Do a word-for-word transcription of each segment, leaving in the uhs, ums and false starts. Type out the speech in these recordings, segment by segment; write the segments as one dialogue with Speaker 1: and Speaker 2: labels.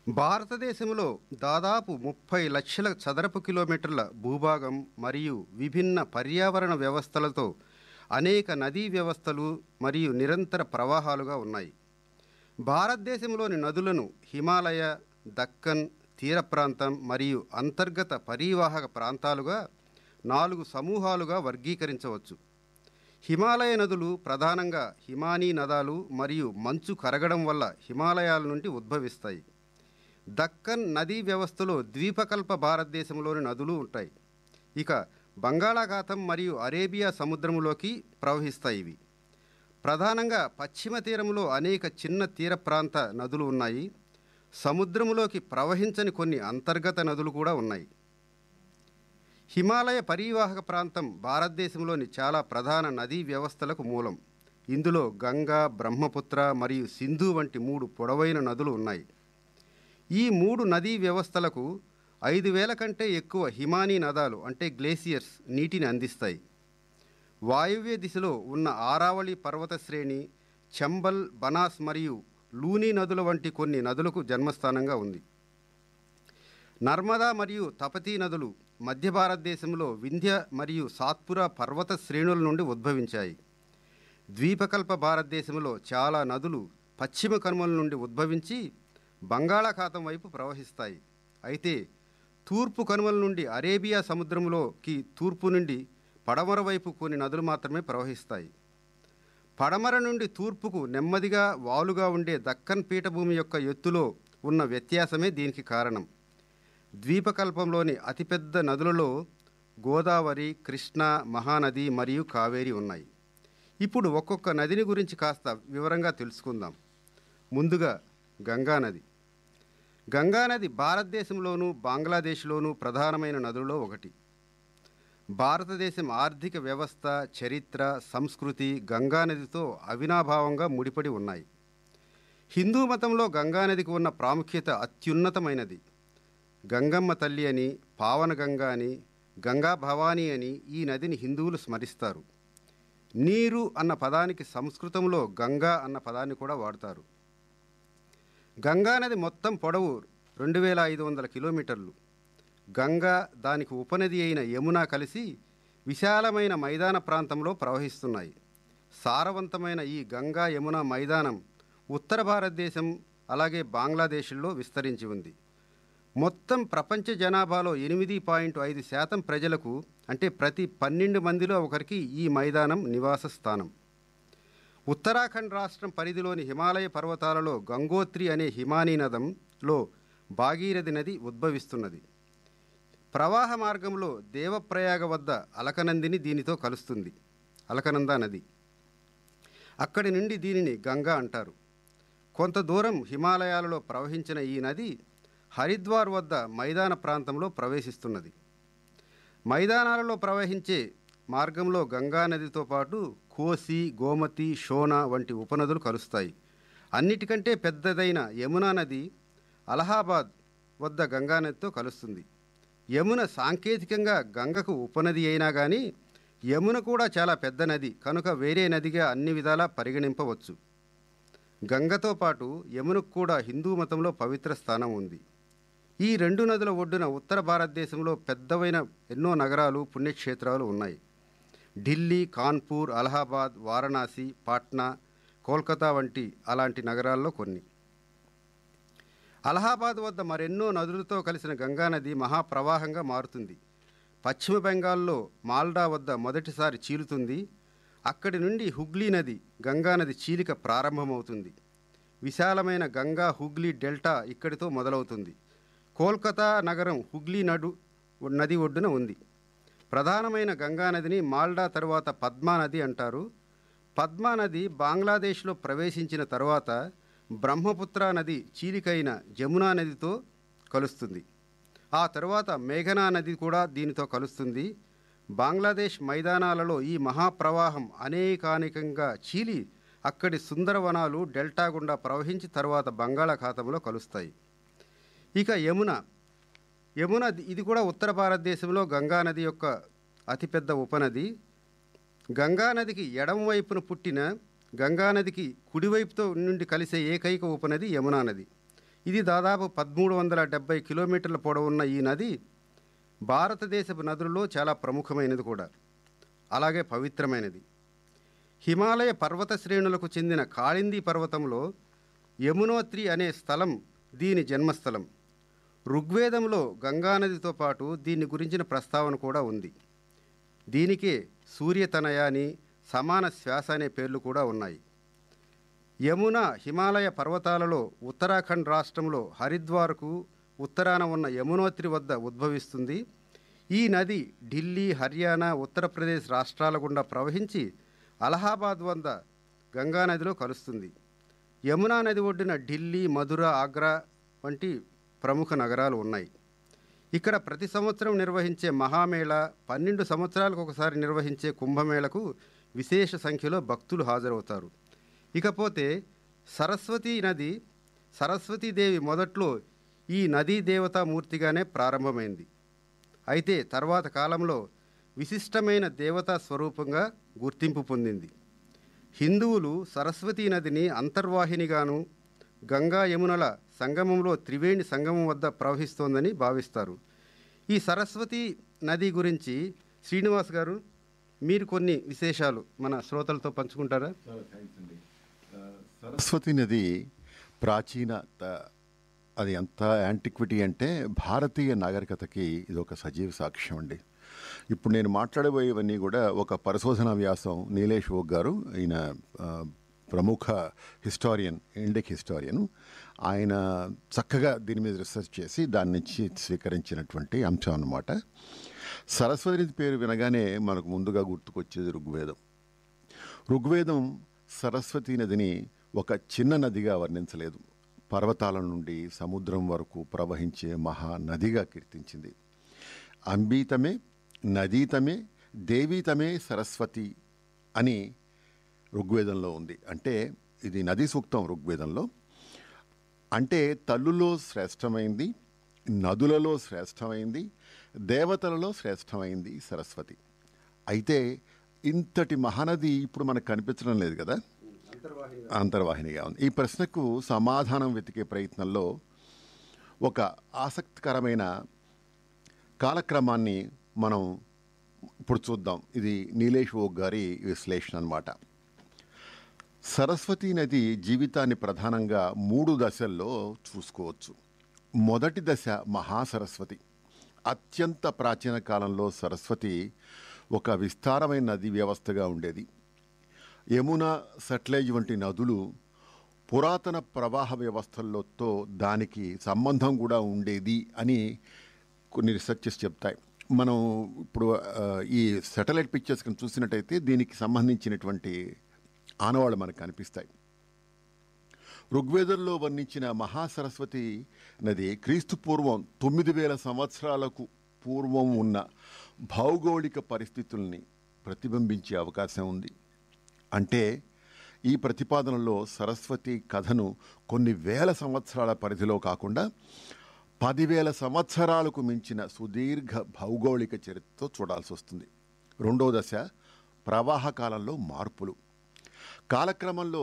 Speaker 1: భారతదేశంలో దాదాపు ముప్పై లక్షల చదరపు కిలోమీటర్ల భూభాగం మరియు విభిన్న పర్యావరణ వ్యవస్థలతో అనేక నదీ వ్యవస్థలు మరియు నిరంతర ప్రవాహాలుగా ఉన్నాయి. భారతదేశంలోని నదులను హిమాలయ, దక్కన్, తీర ప్రాంతం మరియు అంతర్గత పరీవాహక ప్రాంతాలుగా నాలుగు సమూహాలుగా వర్గీకరించవచ్చు. హిమాలయ నదులు ప్రధానంగా హిమానీ నదాలు మరియు మంచు కరగడం వల్ల హిమాలయాల నుండి ఉద్భవిస్తాయి. దక్కన్ నదీ వ్యవస్థలో ద్వీపకల్ప భారతదేశంలోని నదులు ఉంటాయి. ఇక బంగాళాఖాతం మరియు అరేబియా సముద్రంలోకి ప్రవహిస్తాయి. ఇవి ప్రధానంగా పశ్చిమ తీరంలో అనేక చిన్న తీర ప్రాంత నదులు ఉన్నాయి. సముద్రంలోకి ప్రవహించని కొన్ని అంతర్గత నదులు కూడా ఉన్నాయి. హిమాలయ పరీవాహక ప్రాంతం భారతదేశంలోని చాలా ప్రధాన నదీ వ్యవస్థలకు మూలం. ఇందులో గంగా, బ్రహ్మపుత్ర మరియు సింధు వంటి మూడు పొడవైన నదులు ఉన్నాయి. ఈ మూడు నదీ వ్యవస్థలకు ఐదు వేల కంటే ఎక్కువ హిమానీ నదాలు అంటే గ్లేసియర్స్ నీటిని అందిస్తాయి. వాయువ్య దిశలో ఉన్న ఆరావళి పర్వత శ్రేణి, చంబల్, బనాస్ మరియు లూని నదుల వంటి కొన్ని నదులకు జన్మస్థానంగా ఉంది. నర్మదా మరియు తపతీ నదులు మధ్య భారతదేశంలో వింధ్య మరియు సాత్పురా పర్వత శ్రేణుల నుండి ఉద్భవించాయి. ద్వీపకల్ప భారతదేశంలో చాలా నదులు పశ్చిమ కనుమల నుండి ఉద్భవించి బంగాళాఖాతం వైపు ప్రవహిస్తాయి. అయితే తూర్పు కనుమల నుండి అరేబియా సముద్రంలోకి తూర్పు నుండి పడమర వైపు కొన్ని నదులు మాత్రమే ప్రవహిస్తాయి. పడమర నుండి తూర్పుకు నెమ్మదిగా వాలుగా ఉండే దక్కన్ పీఠభూమి యొక్క ఎత్తులో ఉన్న వ్యత్యాసమే దీనికి కారణం. ద్వీపకల్పంలోని అతిపెద్ద నదులలో గోదావరి, కృష్ణ, మహానది మరియు కావేరి ఉన్నాయి. ఇప్పుడు ఒక్కొక్క నదిని గురించి కాస్త వివరంగా తెలుసుకుందాం. ముందుగా గంగానది. గంగానది భారతదేశంలోనూ బంగ్లాదేశ్లోనూ ప్రధానమైన నదులలో ఒకటి. భారతదేశం ఆర్థిక వ్యవస్థ, చరిత్ర, సంస్కృతి గంగానదితో అవినాభావంగా ముడిపడి ఉన్నాయి. హిందూ మతంలో గంగానదికి ఉన్న ప్రాముఖ్యత అత్యున్నతమైనది. గంగమ్మ తల్లి అని, పావనగంగా అని, గంగా భవానీ అని ఈ నదిని హిందువులు స్మరిస్తారు. నీరు అన్న పదానికి సంస్కృతంలో గంగా అన్న పదాన్ని కూడా వాడతారు. గంగానది మొత్తం పొడవు రెండు వేల ఐదు వందల కిలోమీటర్లు. గంగా, దానికి ఉపనది అయిన యమున కలిసి విశాలమైన మైదాన ప్రాంతంలో ప్రవహిస్తున్నాయి. సారవంతమైన ఈ గంగా యమున మైదానం ఉత్తర భారతదేశం అలాగే బంగ్లాదేశ్లో విస్తరించి ఉంది. మొత్తం ప్రపంచ జనాభాలో ఎనిమిది పాయింట్ ఐదు శాతం ప్రజలకు అంటే ప్రతి పన్నెండు మందిలో ఒకరికి ఈ మైదానం నివాస స్థానం. ఉత్తరాఖండ్ రాష్ట్రం పరిధిలోని హిమాలయ పర్వతాలలో గంగోత్రి అనే హిమానీ నదంలో భాగీరథి నది ఉద్భవిస్తున్నది. ప్రవాహ మార్గంలో దేవప్రయాగ వద్ద అలకనందిని దీనితో కలుస్తుంది, అలకనంద నది. అక్కడి నుండి దీనిని గంగా అంటారు. కొంత దూరం హిమాలయాలలో ప్రవహించిన ఈ నది హరిద్వార్ వద్ద మైదాన ప్రాంతంలో ప్రవేశిస్తున్నది. మైదానాలలో ప్రవహించే మార్గంలో గంగా నదితో పాటు కోసి, గోమతి, షోనా వంటి ఉపనదులు కలుస్తాయి. అన్నిటికంటే పెద్దదైన యమునా నది అలహాబాద్ వద్ద గంగానదితో కలుస్తుంది. యమున సాంకేతికంగా గంగకు ఉపనది అయినా కానీ యమున కూడా చాలా పెద్ద నది కనుక వేరే నదిగా అన్ని విధాలా పరిగణింపవచ్చు. గంగతో పాటు యమునకు కూడా హిందూ మతంలో పవిత్ర స్థానం ఉంది. ఈ రెండు నదుల ఒడ్డున ఉత్తర భారతదేశంలో పెద్దవైన ఎన్నో నగరాలు, పుణ్యక్షేత్రాలు ఉన్నాయి. ఢిల్లీ, కాన్పూర్, అలహాబాద్, వారణాసి, పాట్నా, కోల్కతా వంటి అలాంటి నగరాల్లో కొన్ని. అలహాబాద్ వద్ద మరెన్నో నదులతో కలిసిన గంగానది మహాప్రవాహంగా మారుతుంది. పశ్చిమ బెంగాల్లో మాల్డా వద్ద మొదటిసారి చీలుతుంది. అక్కడి నుండి హుగ్లీ నది, గంగానది చీలిక ప్రారంభమవుతుంది. విశాలమైన గంగా హుగ్లీ డెల్టా ఇక్కడితో మొదలవుతుంది. కోల్కతా నగరం హుగ్లీ నడు నది ఒడ్డున ఉంది. ప్రధానమైన గంగానదిని మాల్డా తరువాత పద్మా నది అంటారు. పద్మా నది బంగ్లాదేశ్లో ప్రవేశించిన తర్వాత బ్రహ్మపుత్ర నది చీలికైన జమునా నదితో కలుస్తుంది. ఆ తరువాత మేఘనా నది కూడా దీనితో కలుస్తుంది. బంగ్లాదేశ్ మైదానాలలో ఈ మహాప్రవాహం అనేకానేకంగా చీలి అక్కడి సుందరవనాలు డెల్టా గుండా ప్రవహించి తర్వాత బంగాళాఖాతంలో కలుస్తాయి. ఇక యమున యమున ఇది కూడా ఉత్తర భారతదేశంలో గంగానది యొక్క అతిపెద్ద ఉపనది. గంగానదికి ఎడమ వైపున పుట్టిన గంగానదికి కుడివైపుతో నుండి కలిసే ఏకైక ఉపనది యమునా నది. ఇది దాదాపు పదమూడు వందల డెబ్బై కిలోమీటర్ల పొడవున్న ఈ నది భారతదేశపు నదులలో చాలా ప్రముఖమైనది కూడా, అలాగే పవిత్రమైనది. హిమాలయ పర్వత శ్రేణులకు చెందిన కాళింది పర్వతంలో యమునోత్రి అనే స్థలం దీని జన్మస్థలం. ఋగ్వేదంలో గంగానదితో పాటు దీని గురించిన ప్రస్తావన కూడా ఉంది. దీనికే సూర్యతనయ అని, సమాన శ్వాస అనే పేర్లు కూడా ఉన్నాయి. యమున హిమాలయ పర్వతాలలో ఉత్తరాఖండ్ రాష్ట్రంలో హరిద్వార్కు ఉత్తరాన ఉన్న యమునోత్రి వద్ద ఉద్భవిస్తుంది. ఈ నది ఢిల్లీ, హర్యానా, ఉత్తరప్రదేశ్ రాష్ట్రాల గుండా ప్రవహించి అలహాబాద్ వద్ద గంగానదిలో కలుస్తుంది. యమునా నది ఒడ్డున ఢిల్లీ, మధుర, ఆగ్రా వంటి ప్రముఖ నగరాలు ఉన్నాయి. ఇక్కడ ప్రతి సంవత్సరం నిర్వహించే మహామేళ, పన్నెండు సంవత్సరాలకు ఒకసారి నిర్వహించే కుంభమేళకు విశేష సంఖ్యలో భక్తులు హాజరవుతారు. ఇకపోతే సరస్వతీ నది, సరస్వతీదేవి మొదట్లో ఈ నదీ దేవతామూర్తిగానే ప్రారంభమైంది. అయితే తర్వాత కాలంలో విశిష్టమైన దేవతా స్వరూపంగా గుర్తింపు పొందింది. హిందువులు సరస్వతీ నదిని అంతర్వాహినిగాను, గంగా యమునల సంగమంలో త్రివేణి సంగమం వద్ద ప్రవహిస్తోందని భావిస్తారు. ఈ సరస్వతీ నది గురించి శ్రీనివాస్ గారు మీరు కొన్ని విశేషాలు మన శ్రోతలతో పంచుకుంటారా?
Speaker 2: సరస్వతి నది ప్రాచీన, అది ఎంత యాంటిక్విటీ అంటే భారతీయ నాగరికతకి ఇది ఒక సజీవ సాక్ష్యం అండి. ఇప్పుడు నేను మాట్లాడబోయేవన్నీ కూడా ఒక పరిశోధనా వ్యాసం నీలేష్ ఓక్ గారు, ఈయన ప్రముఖ హిస్టారియన్, ఇండిక్ హిస్టారియన్, ఆయన చక్కగా దీని మీద రీసెర్చ్ చేసి దాని నుంచి స్వీకరించినటువంటి అంశం అన్నమాట. సరస్వతి పేరు వినగానే మనకు ముందుగా గుర్తుకొచ్చేది ఋగ్వేదం. ఋగ్వేదం సరస్వతీ నదిని ఒక చిన్న నదిగా వర్ణించలేదు, పర్వతాల నుండి సముద్రం వరకు ప్రవహించే మహానదిగా కీర్తించింది. అంబీతమే నదీతమే దేవీతమే సరస్వతి అని ఋగ్వేదంలో ఉంది. అంటే ఇది నదీ సూక్తం ఋగ్వేదంలో. అంటే తల్లులో శ్రేష్టమైంది, నదులలో శ్రేష్టమైంది, దేవతలలో శ్రేష్టమైంది సరస్వతి. అయితే ఇంతటి మహానది ఇప్పుడు మనకు కనిపించడం లేదు కదా, అంతర్వాహినిగా ఉంది. ఈ ప్రశ్నకు సమాధానం వెతికే ప్రయత్నంలో ఒక ఆసక్తికరమైన కాలక్రమాన్ని మనం ఇప్పుడు చూద్దాం. ఇది నీలేష్ ఓక్ గారి విశ్లేషణ అన్నమాట. సరస్వతీ నది జీవితాన్ని ప్రధానంగా మూడు దశల్లో చూసుకోవచ్చు. మొదటి దశ మహాసరస్వతి. అత్యంత ప్రాచీన కాలంలో సరస్వతి ఒక విస్తారమైన నదీ వ్యవస్థగా ఉండేది. యమున, సట్లెజ్ వంటి నదులు పురాతన ప్రవాహ వ్యవస్థలతో దానికి సంబంధం కూడా ఉండేది అని కొన్ని రీసెర్చెస్ చెప్తాయి. మనం ఇప్పుడు ఈ శాటిలైట్ పిక్చర్స్ కింద చూసినట్టయితే దీనికి సంబంధించినటువంటి ఆనవాళ్ళు మనకు కనిపిస్తాయి. ఋగ్వేదంలో వర్ణించిన మహాసరస్వతి నది క్రీస్తు పూర్వం తొమ్మిది వేల సంవత్సరాలకు పూర్వం ఉన్న భౌగోళిక పరిస్థితుల్ని ప్రతిబింబించే అవకాశం ఉంది. అంటే ఈ ప్రతిపాదనలో సరస్వతి కథను కొన్ని వేల సంవత్సరాల పరిధిలో కాకుండా పదివేల సంవత్సరాలకు మించిన సుదీర్ఘ భౌగోళిక చరిత్రతో చూడాల్సి వస్తుంది. రెండో దశ ప్రవాహ కాలంలో మార్పులు. కాలక్రమంలో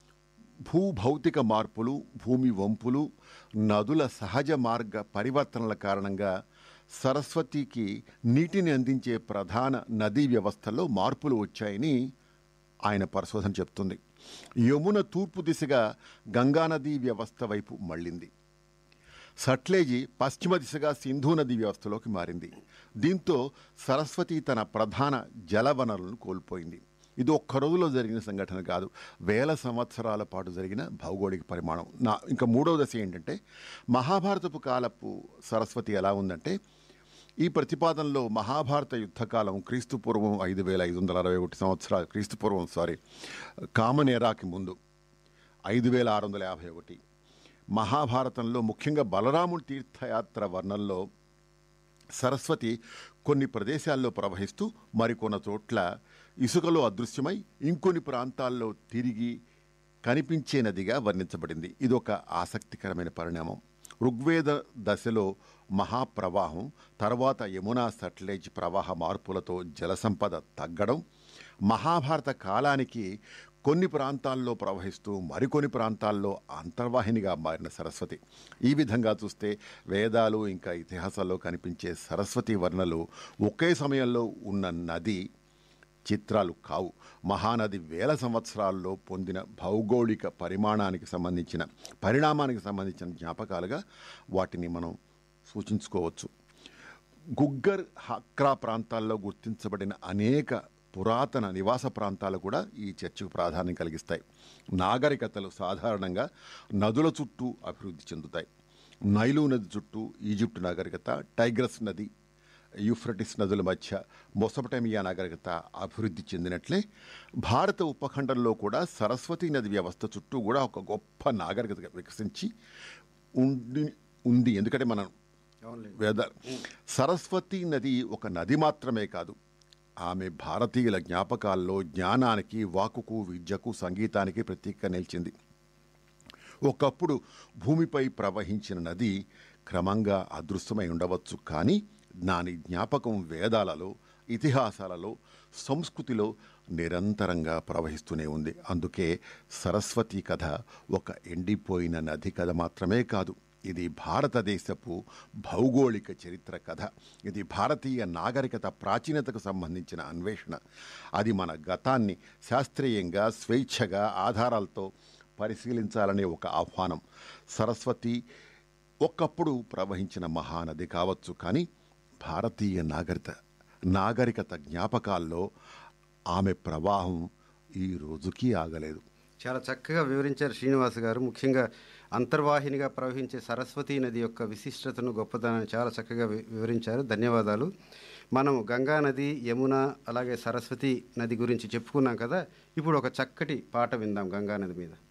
Speaker 2: భూభౌతిక మార్పులు, భూమి వంపులు, నదుల సహజ మార్గ పరివర్తనల కారణంగా సరస్వతికి నీటిని అందించే ప్రధాన నదీ వ్యవస్థలో మార్పులు వచ్చాయని ఆయన పరిశోధన చెప్తుంది. యమున తూర్పు దిశగా గంగానదీ వ్యవస్థ వైపు మళ్ళింది. సట్లేజీ పశ్చిమ దిశగా సింధు నదీ వ్యవస్థలోకి మారింది. దీంతో సరస్వతి తన ప్రధాన జలవనరులను కోల్పోయింది. ఇది ఒక్క రోజులో జరిగిన సంఘటన కాదు, వేల సంవత్సరాల పాటు జరిగిన భౌగోళిక పరిమాణం. నా ఇంకా మూడవ దశ ఏంటంటే మహాభారతపు కాలపు సరస్వతి ఎలా ఉందంటే, ఈ ప్రతిపాదనలో మహాభారత యుద్ధకాలం క్రీస్తు పూర్వం ఐదు వేల ఐదు వందల అరవై ఒకటి సంవత్సరాలు క్రీస్తు పూర్వం సారీ కామన్ ఎరాకి ముందు ఐదు వేల ఆరు వందల యాభై ఒకటి మహాభారతంలో ముఖ్యంగా బలరాముడి తీర్థయాత్ర వర్ణంలో సరస్వతి కొన్ని ప్రదేశాల్లో ప్రవహిస్తూ మరికొన్న చోట్ల ఇసుకలో అదృశ్యమై ఇంకొన్ని ప్రాంతాల్లో తిరిగి కనిపించే నదిగా వర్ణించబడింది. ఇది ఒక ఆసక్తికరమైన పరిణామం. ఋగ్వేద దశలో మహాప్రవాహం, తర్వాత యమునా సట్లెజ్ ప్రవాహ మార్పులతో జలసంపద తగ్గడం, మహాభారత కాలానికి కొన్ని ప్రాంతాల్లో ప్రవహిస్తూ మరికొన్ని ప్రాంతాల్లో అంతర్వాహినిగా మారిన సరస్వతి. ఈ విధంగా చూస్తే వేదాలు ఇంకా ఇతిహాసాల్లో కనిపించే సరస్వతి వర్ణలు ఒకే సమయంలో ఉన్న నది చిత్రాలు కావు. మహానది వేల సంవత్సరాల్లో పొందిన భౌగోళిక పరిమాణానికి సంబంధించిన పరిణామానికి సంబంధించిన జ్ఞాపకాలుగా వాటిని మనం సూచించుకోవచ్చు. గుగ్గర్, హక్రా ప్రాంతాల్లో గుర్తించబడిన అనేక పురాతన నివాస ప్రాంతాలు కూడా ఈ చర్చకు ప్రాధాన్యం కలిగిస్తాయి. నాగరికతలు సాధారణంగా నదుల చుట్టూ అభివృద్ధి చెందుతాయి. నైలు నది చుట్టూ ఈజిప్ట్ నాగరికత, టైగ్రస్ నది, యూఫ్రటిస్ నదుల మధ్య మొసపటమియా నాగరికత అభివృద్ధి చెందినట్లే భారత ఉపఖండంలో కూడా సరస్వతీ నది వ్యవస్థ చుట్టూ కూడా ఒక గొప్ప నాగరికత వికసించి ఉండి ఉంది. ఎందుకంటే మనం వేద సరస్వతీ నది ఒక నది మాత్రమే కాదు, ఆమె భారతీయుల జ్ఞాపకాల్లో జ్ఞానానికి, వాకుకు, విద్యకు, సంగీతానికి ప్రతీక నిలిచింది. ఒకప్పుడు భూమిపై ప్రవహించిన నది క్రమంగా అదృశ్యమై ఉండవచ్చు, కానీ దాని జ్ఞాపకం వేదాలలో, ఇతిహాసాలలో, సంస్కృతిలో నిరంతరంగా ప్రవహిస్తూనే ఉంది. అందుకే సరస్వతి కథ ఒక ఎండిపోయిన నది కథ మాత్రమే కాదు, ఇది భారతదేశపు భౌగోళిక చరిత్ర కథ. ఇది భారతీయ నాగరికత ప్రాచీనతకు సంబంధించిన అన్వేషణ. అది మన గతాన్ని శాస్త్రీయంగా, స్వేచ్ఛగా, ఆధారాలతో పరిశీలించాలనే ఒక ఆహ్వానం. సరస్వతి ఒకప్పుడు ప్రవహించిన మహానది కావచ్చు, కానీ భారతీయ నాగరికత నాగరికత జ్ఞాపకాల్లో ఆమె ప్రవాహం ఈ రోజుకి ఆగలేదు.
Speaker 1: చాలా చక్కగా వివరించారు శ్రీనివాస్ గారు. ముఖ్యంగా అంతర్వాహినిగా ప్రవహించే సరస్వతీ నది యొక్క విశిష్టతను, గొప్పతనాన్ని చాలా చక్కగా వి- వివరించారు. ధన్యవాదాలు. మనం గంగా నది, యమున, అలాగే సరస్వతి నది గురించి చెప్పుకున్నాం కదా. ఇప్పుడు ఒక చక్కటి పాట విందాం గంగా నది మీద.